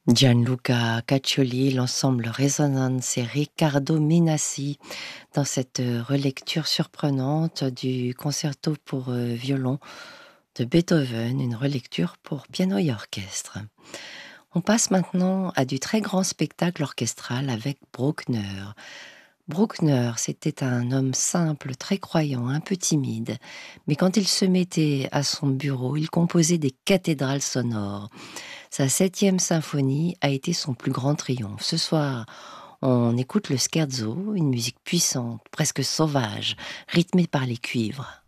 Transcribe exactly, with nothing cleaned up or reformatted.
Gianluca Caccioli, l'ensemble Resonance et Riccardo Minassi dans cette euh, relecture surprenante du concerto pour euh, violon de Beethoven, une relecture pour piano et orchestre. On passe maintenant à du très grand spectacle orchestral avec Bruckner. Bruckner, c'était un homme simple, très croyant, un peu timide, mais quand il se mettait à son bureau, il composait des cathédrales sonores. Sa septième symphonie a été son plus grand triomphe. Ce soir, on écoute le scherzo, une musique puissante, presque sauvage, rythmée par les cuivres.